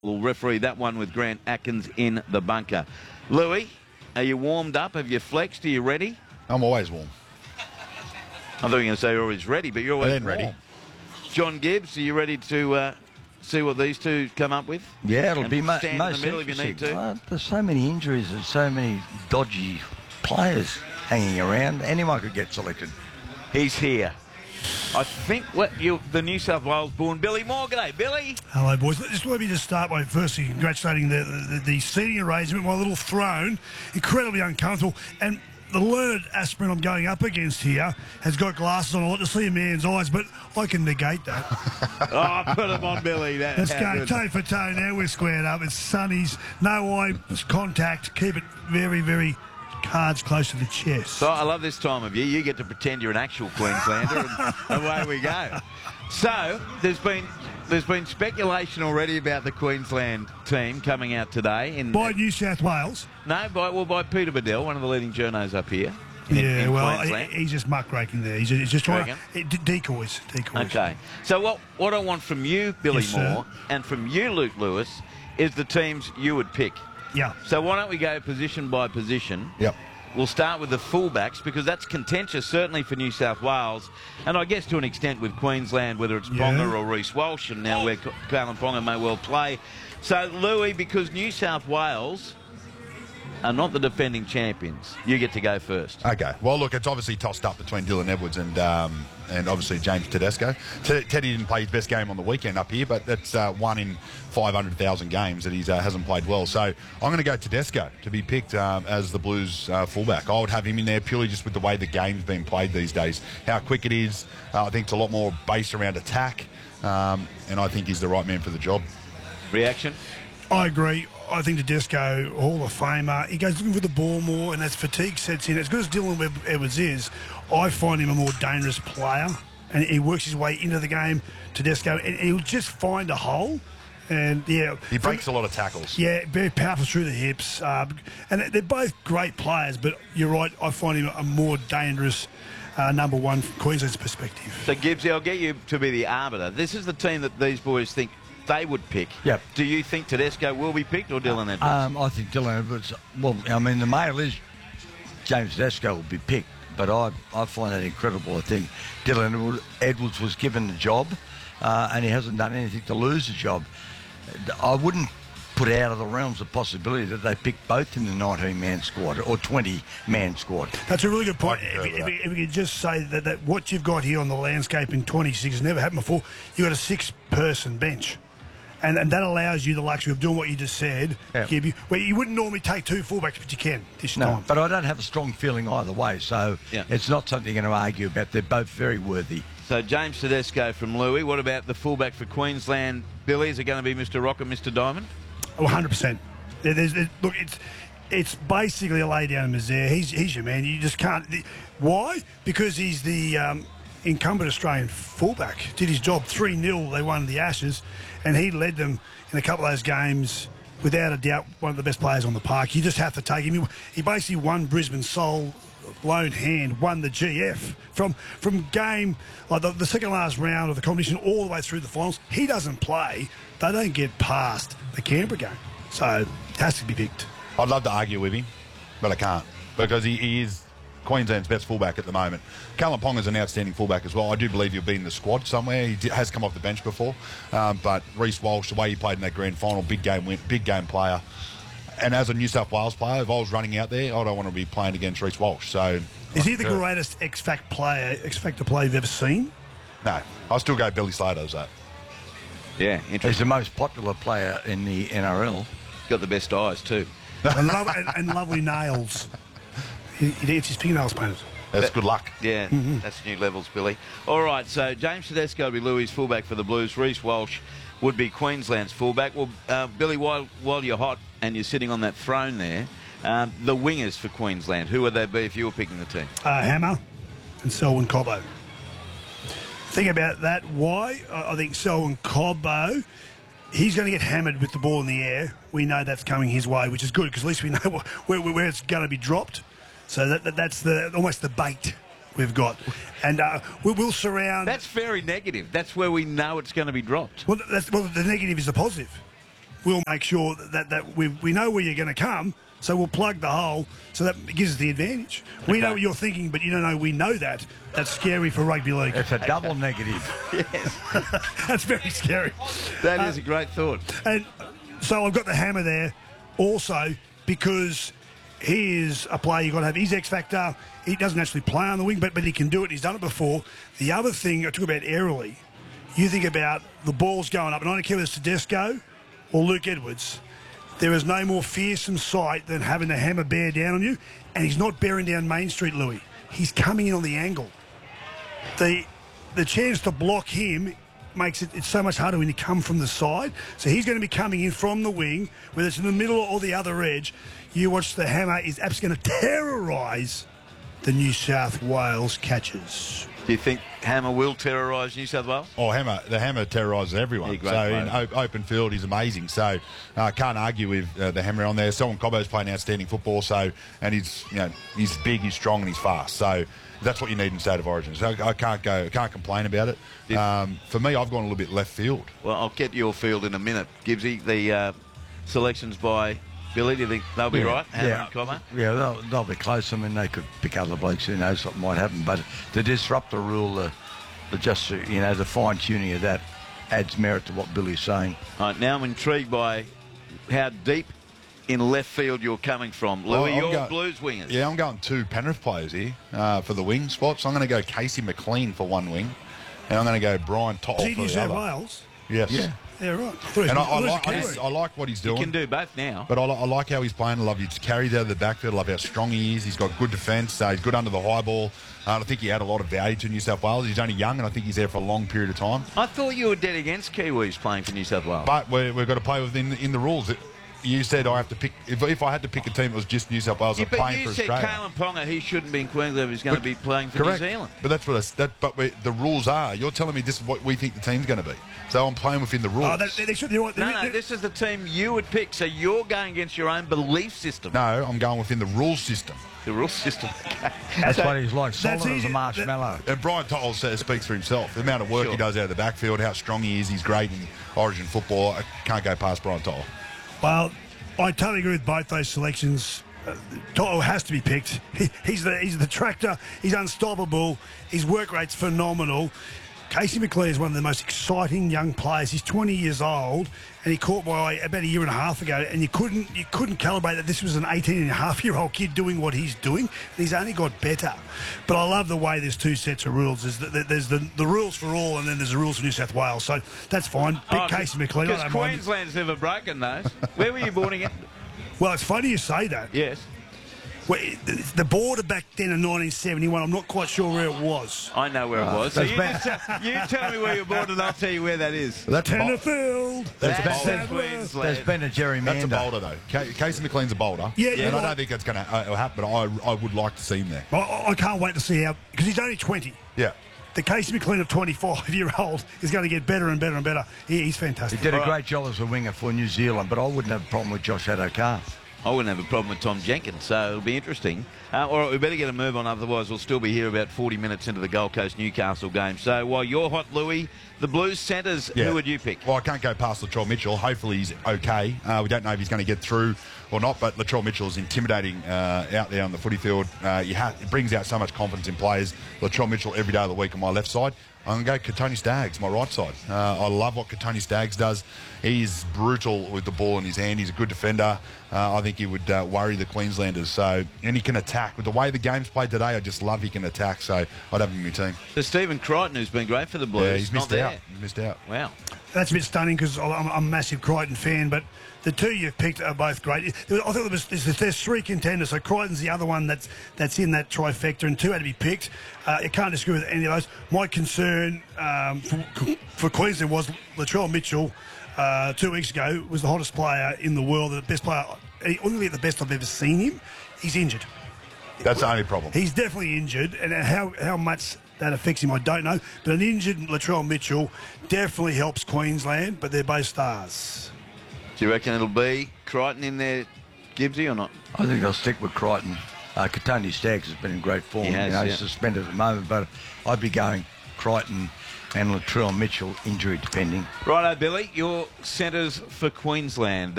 will referee that one with Grant Atkins in the bunker. Louis, are you warmed up? Have you flexed? Are you ready? I'm always warm. I thought you were going to say you're always ready, but you're always ready. John Gibbs, are you ready to see what these two come up with? Yeah, it'll be stand in the most middle if you need to. There's so many injuries and so many dodgy players hanging around. Anyone could get selected. He's here. I think the New South Wales born Billy Moore. G'day, Billy. Hello, boys. Just let me just start by firstly congratulating the seating arrangement. My little throne, incredibly uncomfortable, and the learned aspirant I'm going up against here has got glasses on. I want to see a man's eyes, but I can negate that. Oh, put him on, Billy. Let's go toe for toe now. We're squared up. It's sunnies, no eye contact. Keep it very, very cards close to the chest. So I love this time of year. You get to pretend you're an actual Queenslander, and away we go. So there's been speculation already about the Queensland team coming out today. By New South Wales? No, by Peter Bedell, one of the leading journos up here. Yeah, well, Queensland. he's just muckraking there. He's just trying decoys. Okay. So what I want from you, Billy Moore, and from you, Luke Lewis, is the teams you would pick. Yeah. So why don't we go position by position? Yep. We'll start with the fullbacks because that's contentious, certainly for New South Wales, and I guess to an extent with Queensland, whether it's Ponga or Reece Walsh, and now where Kalyn Ponga may well play. So, Louis, because New South Wales are not the defending champions, you get to go first. Okay. Well, look, it's obviously tossed up between Dylan Edwards and obviously James Tedesco. Teddy didn't play his best game on the weekend up here, but that's one in 500,000 games that he hasn't played well. So I'm going to go Tedesco to be picked as the Blues fullback. I would have him in there purely just with the way the game's being played these days. How quick it is. I think it's a lot more based around attack, and I think he's the right man for the job. Reaction? I agree. I think Tedesco, Hall of Famer, he goes looking for the ball more, and as fatigue sets in, as good as Dylan Edwards is, I find him a more dangerous player, and he works his way into the game, Tedesco, and he'll just find a hole. And yeah, he breaks a lot of tackles. Yeah, very powerful through the hips, and they're both great players. But you're right, I find him a more dangerous number one from Queensland's perspective. So Gibbsy, I'll get you to be the arbiter. This is the team that these boys think they would pick. Yep. Do you think Tedesco will be picked or Dylan Edwards? I think Dylan Edwards. Well, I mean, the mail is James Tedesco will be picked, but I find that incredible. I think Dylan Edwards was given the job, and he hasn't done anything to lose the job. I wouldn't put out of the realms of possibility that they pick both in the 19-man squad or 20-man squad. That's a really good point. If we could just say that what you've got here on the landscape in 26 has never happened before. You've got a 6-person bench. And that allows you the luxury of doing what you just said, Gibby, where you wouldn't normally take 2 fullbacks, but you can this time. But I don't have a strong feeling either way, so it's not something you're going to argue about. They're both very worthy. So James Tedesco from Louis. What about the fullback for Queensland, Billy? Is it going to be Mr. Rocket, Mr. Diamond? Oh, 100%. Look, it's basically a lay down Mazaire. He's your man. You just can't. Why? Because he's the incumbent Australian fullback. Did his job 3-0. They won the Ashes, and he led them in a couple of those games. Without a doubt, one of the best players on the park. You just have to take him. He basically won Brisbane sole lone hand, won the GF from game like the second last round of the competition all the way through the finals. He doesn't play. They don't get past the Canberra game, so it has to be picked. I'd love to argue with him, but I can't because he is Queensland's best fullback at the moment. Kalyn Ponga's an outstanding fullback as well. I do believe he'll be in the squad somewhere. He has come off the bench before, but Reece Walsh, the way he played in that grand final, big game win, big game player. And as a New South Wales player, if I was running out there, I don't want to be playing against Reece Walsh. So, is he the greatest X Factor player you've ever seen? No, I still go Billy Slater as that. Yeah, he's the most popular player in the NRL. Got the best eyes too, and lovely nails. He gets his fingernails painted. That's good luck. Yeah, that's new levels, Billy. All right, so James Tedesco will be Louis' fullback for the Blues. Reece Walsh would be Queensland's fullback. Well, Billy, while you're hot and you're sitting on that throne there, the wingers for Queensland, who would they be if you were picking the team? Hammer and Selwyn Cobbo. Think about that. Why? I think Selwyn Cobbo, he's going to get hammered with the ball in the air. We know that's coming his way, which is good because at least we know where it's going to be dropped. So that's almost the bait we've got. And we'll surround... That's very negative. That's where we know it's going to be dropped. Well, the negative is the positive. we'll make sure that we know where you're going to come, so we'll plug the hole, so that gives us the advantage. We know what you're thinking, but you don't know we know that. That's scary for rugby league. It's a double negative. Yes, That's very scary. that is a great thought. And so I've got the hammer there also because he is a player you've got to have his X factor. He doesn't actually play on the wing, but he can do it. He's done it before. The other thing I talk about aerially, you think about the balls going up, and I don't care whether it's Tedesco or Luke Edwards. There is no more fearsome sight than having the hammer bear down on you, and he's not bearing down Main Street, Louis. He's coming in on the angle. The chance to block him makes it's so much harder when you come from the side. So he's going to be coming in from the wing, whether it's in the middle or the other edge. You watch the hammer is absolutely going to terrorise the New South Wales catchers. Do you think Hammer will terrorise New South Wales? Oh, the hammer terrorises everyone. Yeah, great So player. in open field, he's amazing. So can't argue with the hammer on there. Selwyn Cobbo's playing outstanding football. So he's big, he's strong, and he's fast. So that's what you need in State of Origin. So I can't complain about it. For me, I've gone a little bit left field. Well, I'll get your field in a minute. Gibbsy, the selections by Billy, do you think they'll be right? Hammer and Cobbo? Yeah, they'll be close. I mean, they could pick other blokes. Who knows what might happen? But to disrupt the rule, the fine tuning of that adds merit to what Billy's saying. All right, now I'm intrigued by how deep in left field you're coming from. Louis, you're Blues wingers. Yeah, I'm going 2 Penrith players here for the wing spots. I'm going to go Casey McLean for one wing, and I'm going to go Brian Tottle Is he for New the South other. Wales? Yes. Yeah. Yeah, right. And I like what he's doing. You can do both now. But I like how he's playing. I love his carries out of the backfield. I love how strong he is. He's got good defence. He's good under the high ball. I think he had a lot of value to New South Wales. He's only young, and I think he's there for a long period of time. I thought you were dead against Kiwis playing for New South Wales. But we've got to play within the rules. You said I have to pick. If I had to pick a team, it was just New South Wales. Yeah, I'm but playing you for said Australia. Kalen Ponga, he shouldn't be in Queensland. He's going to be playing for Correct. New Zealand. But that's what the rules are. You're telling me this is what we think the team's going to be. So I'm playing within the rules. Oh, they should be right. No, this is the team you would pick. So you're going against your own belief system. No, I'm going within the rules system. The rule system. That's what he's like, That's solid as easy. a marshmallow. And Brian Tottle speaks for himself. The amount of work Sure. he does out of the backfield, how strong he is. He's great in Origin football. I can't go past Brian Tottle. Well, I totally agree with both those selections. Toto has to be picked. He's the tractor. He's unstoppable. His work rate's phenomenal. Casey McLean is one of the most exciting young players. He's 20 years old, and he caught my eye about a year and a half ago. And you couldn't calibrate that this was an 18-and-a-half-year-old kid doing what he's doing. And he's only got better. But I love the way there's 2 sets of rules. There's the rules for all, and then there's the rules for New South Wales. So that's fine. Pick Casey McLean. I Because don't mind it. Queensland's never broken those. Where were you born again? Well, it's funny you say that. Yes. Well, the border back then in 1971, I'm not quite sure where it was. I know where it was. So that's you tell me where you're born and I'll tell you where that is. That's Tenterfield. That's That's bold. Queensland. There's been a gerrymander. That's a boulder, though. Casey McLean's a boulder. Yeah, And I right. don't think that's going to happen, but I would like to see him there. I can't wait to see how, because he's only 20. Yeah. The Casey McLean of 25-year-old is going to get better and better and better. He's fantastic. He did a great job as a winger for New Zealand, but I wouldn't have a problem with Josh Addo-Carr. I wouldn't have a problem with Tom Jenkins, so it'll be interesting. All right, we better get a move on, otherwise we'll still be here about 40 minutes into the Gold Coast Newcastle game. So while you're hot, Louis, the Blues centres, who would you pick? Well, I can't go past Latrell Mitchell. Hopefully he's okay. We don't know if he's going to get through or not, but Latrell Mitchell is intimidating out there on the footy field. It brings out so much confidence in players. Latrell Mitchell every day of the week on my left side. I'm going to go Katoni Staggs, my right side. I love what Katoni Staggs does. He's brutal with the ball in his hand. He's a good defender. I think he would worry the Queenslanders. And he can attack. With the way the game's played today, I just love he can attack. So I'd have him in my team. So Stephen Crichton, who's been great for the Blues, Yeah, he's missed not out. there. He's missed out. Wow. That's a bit stunning because I'm a massive Crichton fan, but the 2 you've picked are both great. I thought there's 3 contenders, so Crichton's the other one that's in that trifecta, and 2 had to be picked. You can't disagree with any of those. My concern for Queensland was Latrell Mitchell 2 weeks ago was the hottest player in the world, the best player, only at the best I've ever seen him. He's injured. That's the only problem. He's definitely injured, and how much that affects him, I don't know. But an injured Latrell Mitchell definitely helps Queensland, but they're both stars. Do you reckon it'll be Crichton in there, Gibbsy, or not? I think I'll stick with Crichton. Katoni Staggs has been in great form. He has, He's suspended at the moment, but I'd be going Crichton and Latrell Mitchell injury depending. Righto, Billy, your centres for Queensland.